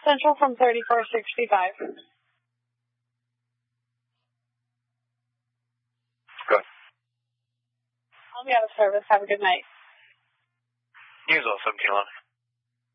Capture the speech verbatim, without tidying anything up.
Central from thirty-four sixty-five. Good. I'll be out of service. Have a good night. You as well, seventeen eleven.